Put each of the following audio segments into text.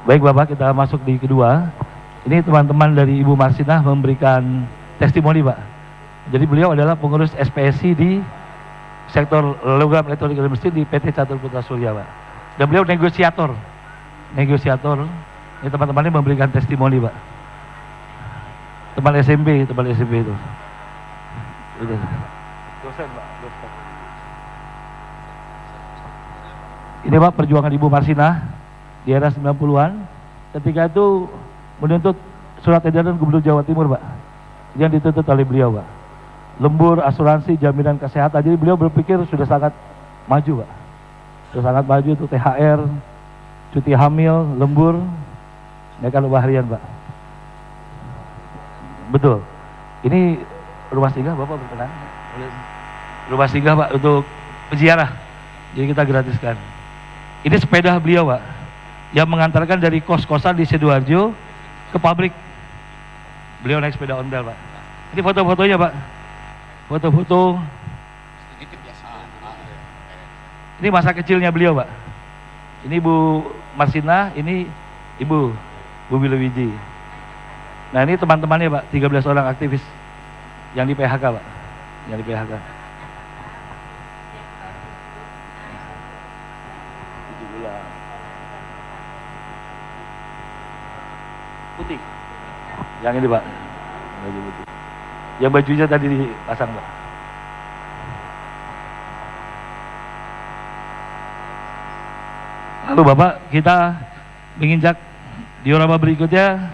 Baik Bapak, kita masuk di kedua. Ini teman-teman dari Ibu Marsinah memberikan testimoni Pak. Jadi beliau adalah pengurus SPSI di sektor logam elektronik dan mesin di PT Catur Putra Surya Pak. Dan beliau negosiator. Ini teman-temannya memberikan testimoni Pak. Teman SMP itu. Dosen Pak, dosen. Ini Pak perjuangan Ibu Marsinah di era 90-an, ketika itu menuntut surat edaran Gubernur Jawa Timur Pak, yang dituntut oleh beliau Pak. Lembur, asuransi, jaminan kesehatan, jadi beliau berpikir sudah sangat maju Pak. Sudah sangat maju itu THR, cuti hamil, lembur, naikkan upah harian Pak. Betul. Ini rumah singgah Bapak berkenan? Rumah singgah Pak untuk peziarah, jadi kita gratiskan. Ini sepeda beliau Pak, yang mengantarkan dari kos-kosan di Sidoarjo ke pabrik. Beliau naik sepeda ondel Pak. Ini foto-fotonya Pak. Foto-foto. Ini masa kecilnya beliau Pak. Ini Bu Marsinah, ini Ibu Wilewiji. Nah ini teman-temannya Pak, 13 orang aktivis yang di PHK Pak. Yang di PHK. Putih. Yang ini Pak, baju putih. Yang bajunya tadi dipasang Pak. Lalu Bapak, kita menginjak diorama berikutnya.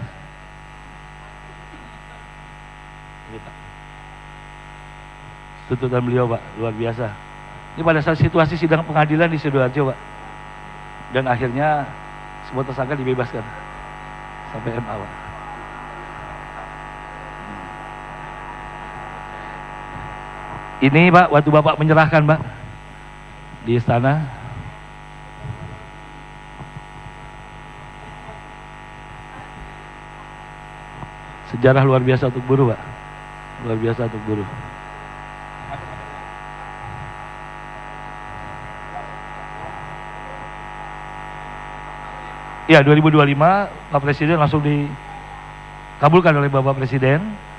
Tuntutan beliau Pak, luar biasa. Ini pada saat situasi sidang pengadilan di Sidoarjo Pak. Dan akhirnya semua tersangka dibebaskan sampai MA Pak. Ini Pak, waktu Bapak menyerahkan Pak di istana. Sejarah luar biasa untuk buruh Pak. Luar biasa untuk buruh. Ya 2025 Pak Presiden langsung dikabulkan oleh Bapak Presiden.